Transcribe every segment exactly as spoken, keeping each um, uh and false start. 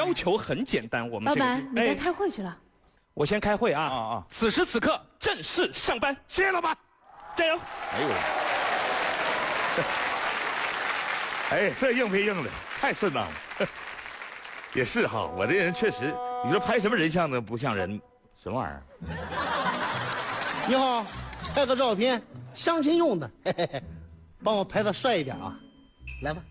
要求很简单，我们这个老板，你该开会去了。 我先开会啊！ 啊啊！ 此时此刻正式上班， 谢谢老板， 加油！ 哎呦，哎，这硬配硬的，太顺当了。也是哈，我这人确实，你说拍什么人像呢？不像人，什么玩意儿？ 你好，拍个照片，相亲用的，嘿嘿嘿，帮我拍的帅一点啊！来吧。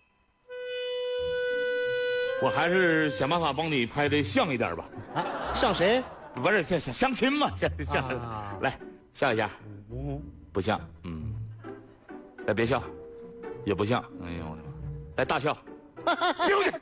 我还是想办法帮你拍的像一点吧。 啊，像谁？ 不是像像相亲嘛，像像、 啊、 来笑一下。 嗯， 不像，嗯。来别笑，也不像。哎呦我的妈！来大笑，丢去！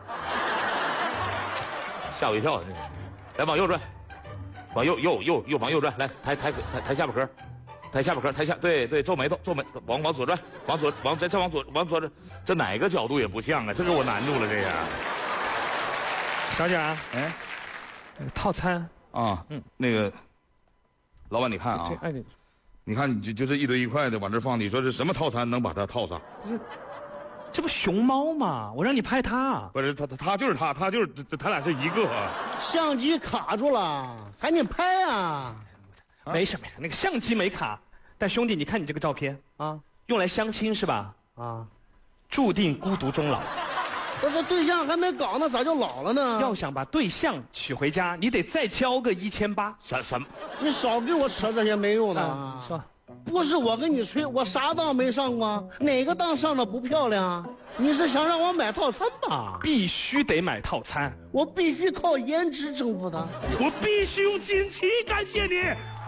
吓我一跳！来往右转，往右右右右往右转，来抬抬抬抬下巴颏，抬下巴颏，抬下对对皱眉头皱眉，往往左转，往左往再再往左往左转，这哪个角度也不像啊！这给我难住了，这样。 小姐啊， 哎， 套餐啊，嗯，那个老板你看啊， 这哎你， 你看你就就这一堆一块的往这放，你说这什么套餐能把它套上？ 这不熊猫吗？我让你拍它。 不是他他他就是他他就是他俩是一个、啊。 相机卡住了，赶紧拍啊！ 没什么呀，那个相机没卡。但兄弟，你看你这个照片啊，用来相亲是吧？啊，注定孤独终老。 我这对象还没搞呢，咋就老了呢？ 要想把对象娶回家，你得再交个一千八。 什什么？ 你少给我扯这些没用的。 啊、说。 不是我跟你吹，我啥当没上过，哪个当上的不漂亮？你是想让我买套餐吧？ 必须得买套餐， 我必须靠颜值征服他， 我必须用金旗感谢你。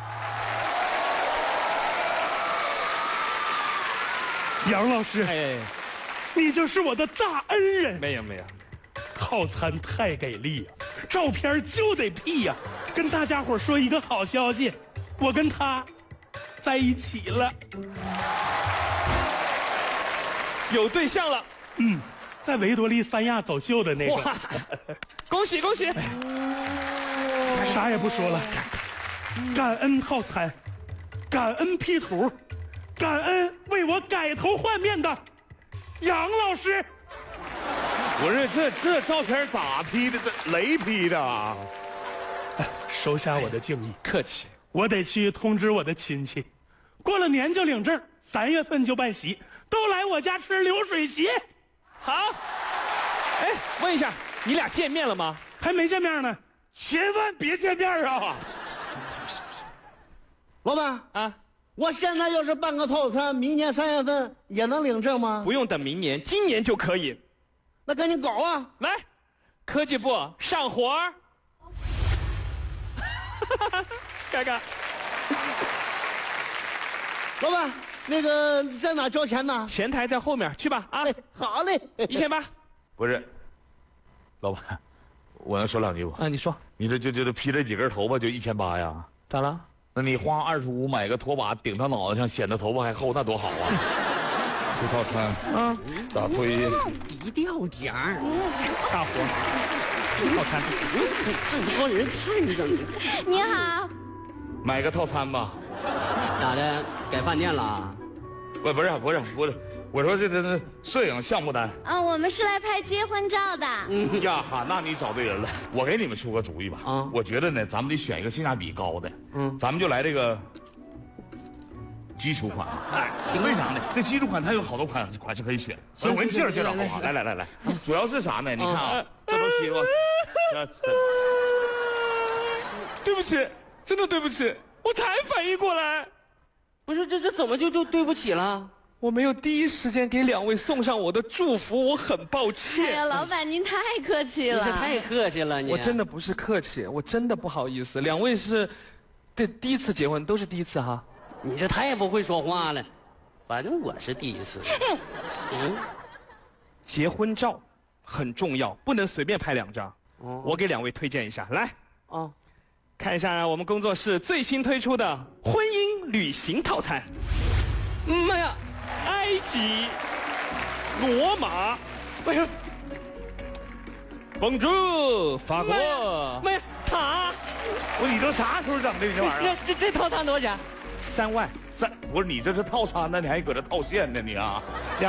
杨老师， 哎， 你就是我的大恩人。 没有没有， 套餐太给力呀、啊，照片就得 P 呀、啊。跟大家伙说一个好消息，我跟他在一起了， 有对象了。 嗯，在维多利三亚走秀的那个。 哇，恭喜恭喜！ 啥也不说了，感恩套餐，感恩 P 图，感恩为我改头换面的杨老师。 不是这这照片咋 P 的？这雷 P 的啊！ 收下我的敬意， 客气。 我得去通知我的亲戚，过了年就领证，三月份就办席，都来我家吃流水席。 好，哎，问一下，你俩见面了吗？ 还没见面呢， 千万别见面啊！ 老板啊， 我现在要是办个套餐，明年三月份也能领证吗？ 不用等明年，今年就可以。 那赶紧搞啊！ 来，科技部上活儿。看看， 老板，那个在哪交钱呢？ 前台在后面，去吧啊！ 哎，好嘞， 一千八。 不是，老板，我能说两句不？ 啊，你说， 你这就就这披这几根头发就一千八呀？ 咋了？ 那你花二十五买个拖把顶他脑袋上，显得头发还厚，那多好啊！这套餐啊，大推低调点儿， 大伙套餐， 这帮人看着呢。 你好， 买个套餐吧。 咋的？改饭店了？ 不不是不是不是，我说这这这摄影项目单。 啊，我们是来拍结婚照的。 嗯呀哈，那你找对人了。我给你们出个主意吧。 啊， 我觉得呢，咱们得选一个性价比高的。嗯，咱们就来这个基础款。哎，为啥呢？这基础款它有好多款款式可以选。所以我给你介绍介绍好不好？来来来来，主要是啥呢？你看啊，这都西瓜。 对不起，真的对不起，我才反应过来。 不是，这这怎么就就对不起了？ 我没有第一时间给两位送上我的祝福，我很抱歉。 哎呀，老板您太客气了， 你是太客气了，你。 我真的不是客气，我真的不好意思。两位是，对，第一次结婚，都是第一次哈。 你这太不会说话了，反正我是第一次。 嗯，结婚照很重要，不能随便拍两张。哦，我给两位推荐一下，来，哦，看一下我们工作室最新推出的婚姻旅行套餐。 妈呀！ 埃及、罗马， 为什么？ 公主，法国， 妈呀，塔！ 不是你都啥时候整的？你这玩意儿？ 这这套餐多少钱？ 三万。 三，不是你这是套餐呢，你还搁这套现呢你啊？